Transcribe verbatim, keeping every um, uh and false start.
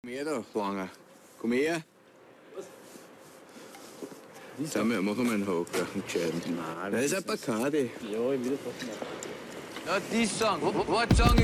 Komm her da, Langer. Komm her. Was? Sag mal, machen wir einen Haken, einen gescheiten. Nein, das ist ein Bacardi. Ja, ich will das machen. Ja, die Song. What song